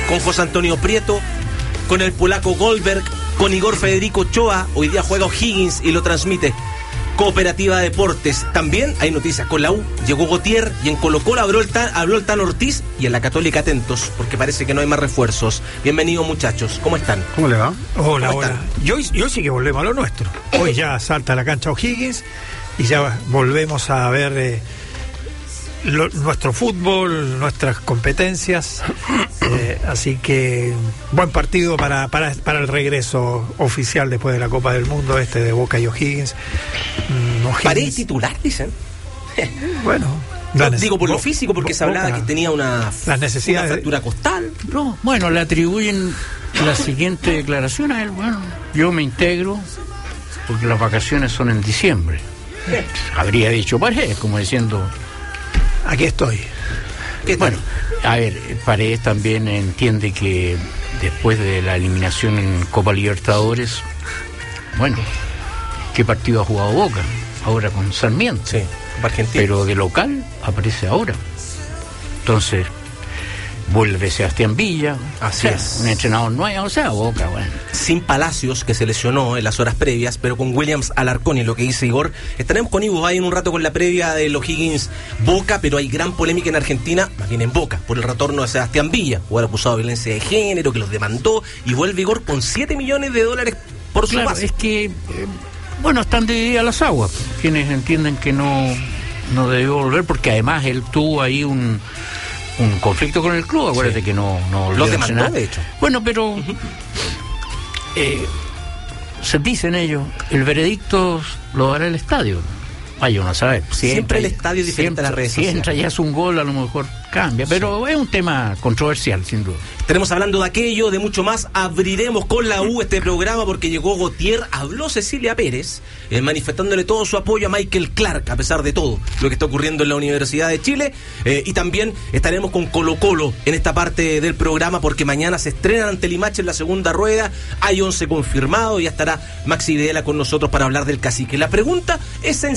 con José Antonio Prieto, con el polaco Goldberg, con Igor Federico Ochoa. Hoy día juega O'Higgins y lo transmite Cooperativa Deportes. También hay noticias con la U. Llegó Gautier y en Colo-Colo habló el Tan Ortiz, y en la Católica atentos porque parece que no hay más refuerzos. Bienvenidos, muchachos. ¿Cómo están? ¿Cómo le va? Hola, hola. Yo sí que volvemos a lo nuestro. Hoy ya salta a la cancha O'Higgins y ya volvemos a ver nuestro fútbol, nuestras competencias. Así que buen partido para el regreso oficial después de la Copa del Mundo, de Boca y O'Higgins. Paredes titular, dicen. Bueno, digo por lo físico, porque se hablaba que tenía una fractura costal. No, bueno, le atribuyen la siguiente declaración a él. Bueno, yo me integro porque las vacaciones son en diciembre. Habría dicho Paredes, como diciendo, aquí estoy. Bueno, a ver, Paredes también entiende que después de la eliminación en Copa Libertadores, bueno, ¿qué partido ha jugado Boca? Ahora con Sarmiento. Sí, Argentina. Pero de local aparece ahora. Entonces, vuelve Sebastián Villa. Así es. Un entrenador nuevo, Boca, bueno. Sin Palacios, que se lesionó en las horas previas, pero con Williams Alarcón, y lo que dice Igor. Estaremos con Ivo en un rato con la previa de los O'Higgins Boca, pero hay gran polémica en Argentina, más bien en Boca, por el retorno de Sebastián Villa, jugador acusado de violencia de género, que los demandó, y vuelve Igor con $7 millones por su base. Es que, están divididas las aguas. Quienes entienden que no debió volver, porque además él tuvo ahí un conflicto con el club, acuérdate que no lo demandó, de hecho. Bueno, pero se dicen ellos, el veredicto lo dará el estadio. Vaya uno a saber. Siempre el estadio es diferente a las redes sociales. Si entra y hace un gol, a lo mejor cambia, pero es un tema controversial, sin duda. Estaremos hablando de aquello, de mucho más. Abriremos con la U este programa porque llegó Gautier, habló Cecilia Pérez, manifestándole todo su apoyo a Michael Clark, a pesar de todo lo que está ocurriendo en la Universidad de Chile. Y también estaremos con Colo-Colo en esta parte del programa, porque mañana se estrenan ante Limache en la segunda rueda. Hay 11 confirmados, y ya estará Maxi Videla con nosotros para hablar del Cacique. La pregunta es sencilla.